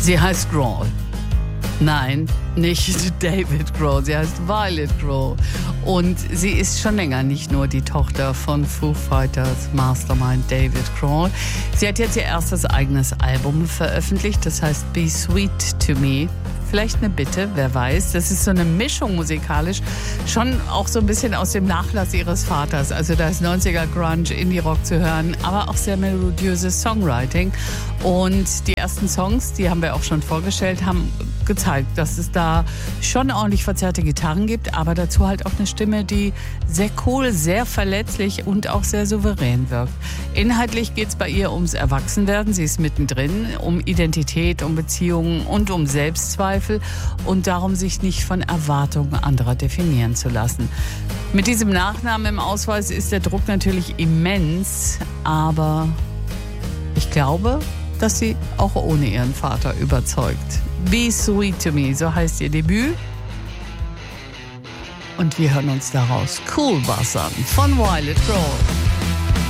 Sie heißt Grohl. Nein, nicht David Grohl, sie heißt Violet Grohl. Und sie ist schon länger nicht nur die Tochter von Foo Fighters Mastermind David Grohl. Sie hat jetzt ihr erstes eigenes Album veröffentlicht, das heißt Be Sweet to Me. Vielleicht eine Bitte, wer weiß. Das ist so eine Mischung musikalisch, schon auch so ein bisschen aus dem Nachlass ihres Vaters. Also da ist 90er Grunge, Indie-Rock zu hören, aber auch sehr melodiöses Songwriting. Und die ersten Songs, die haben wir auch schon vorgestellt, haben gezeigt, dass es da schon ordentlich verzerrte Gitarren gibt, aber dazu halt auch eine Stimme, die sehr cool, sehr verletzlich und auch sehr souverän wirkt. Inhaltlich geht es bei ihr ums Erwachsenwerden. Sie ist mittendrin, um Identität, um Beziehungen und um Selbstzweifel und darum, sich nicht von Erwartungen anderer definieren zu lassen. Mit diesem Nachnamen im Ausweis ist der Druck natürlich immens, aber ich glaube, dass sie auch ohne ihren Vater überzeugt. Be Sweet to Me, so heißt ihr Debüt. Und wir hören uns daraus Cool Buzz an von Violet Grohl.